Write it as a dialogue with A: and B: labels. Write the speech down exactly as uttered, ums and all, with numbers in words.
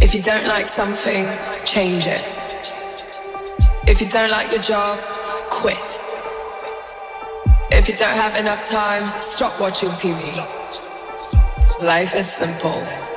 A: If you don't like something, change it. If you don't like your job, quit. If you don't have enough time, stop watching T V. Life is simple.